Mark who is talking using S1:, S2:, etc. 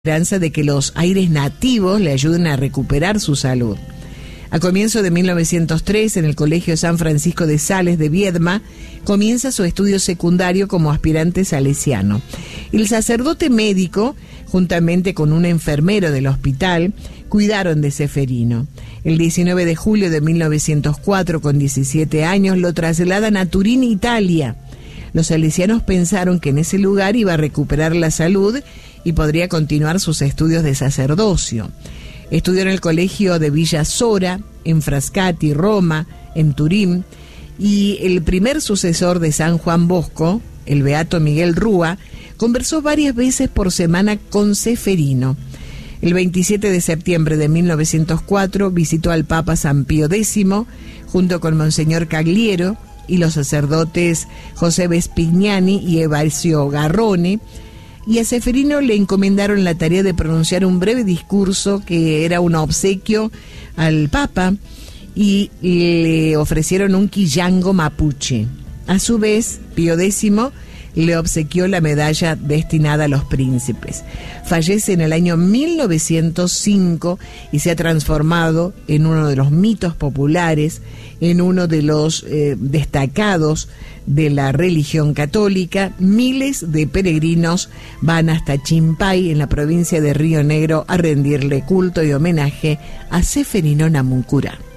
S1: esperanza de que los aires nativos le ayuden a recuperar su salud. A comienzo de 1903, en el Colegio San Francisco de Sales de Viedma, comienza su estudio secundario como aspirante salesiano. El sacerdote médico, juntamente con un enfermero del hospital, cuidaron de Ceferino. El 19 de julio de 1904, con 17 años, lo trasladan a Turín, Italia. Los salesianos pensaron que en ese lugar iba a recuperar la salud y podría continuar sus estudios de sacerdocio. Estudió en el colegio de Villa Sora, en Frascati, Roma, en Turín, y el primer sucesor de San Juan Bosco, el beato Miguel Rúa, conversó varias veces por semana con Ceferino. El 27 de septiembre de 1904 visitó al Papa San Pío X, junto con Monseñor Cagliero y los sacerdotes José Vespignani y Evarcio Garrone, y a Ceferino le encomendaron la tarea de pronunciar un breve discurso que era un obsequio al Papa, y le ofrecieron un quillango mapuche. A su vez, Pío X le obsequió la medalla destinada a los príncipes. Fallece en el año 1905 y se ha transformado en uno de los mitos populares, en uno de los destacados de la religión católica. Miles de peregrinos van hasta Chimpay, en la provincia de Río Negro, a rendirle culto y homenaje a Ceferino Namuncurá.